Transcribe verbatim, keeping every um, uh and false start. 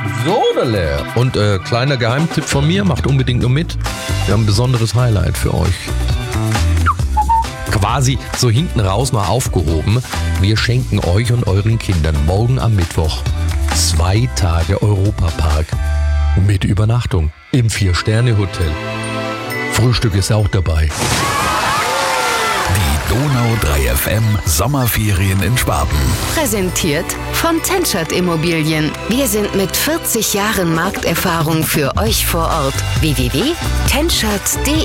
Sodele. Und äh, kleiner Geheimtipp von mir, macht unbedingt nur mit. Wir haben ein besonderes Highlight für euch. Quasi so hinten raus noch aufgehoben. Wir schenken euch und euren Kindern morgen am Mittwoch zwei Tage Europapark mit Übernachtung im Vier-Sterne-Hotel. Frühstück ist auch dabei. Die Donau drei F M Sommerferien in Schwaben. Präsentiert von Tenschert Immobilien. Wir sind mit vierzig Jahren Markterfahrung für euch vor Ort. w w w punkt tenschert punkt d